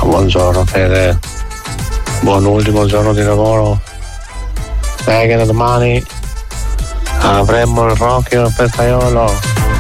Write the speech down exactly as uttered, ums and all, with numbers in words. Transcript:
Buongiorno Fede, buon ultimo giorno di lavoro. Dai che domani avremo il Rocky e il Festaiolo.